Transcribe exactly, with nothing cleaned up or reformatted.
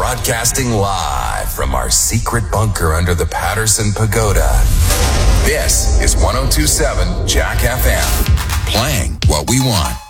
Broadcasting live from our secret bunker under the Patterson Pagoda. This is one oh two point seven Jack F M. Playing what we want.